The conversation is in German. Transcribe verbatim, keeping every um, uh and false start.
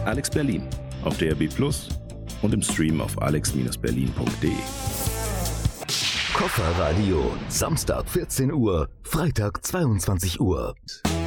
Alex Berlin auf D A B Plus und im Stream auf alex berlin punkt de. Kofferradio, Samstag vierzehn Uhr, Freitag zweiundzwanzig Uhr.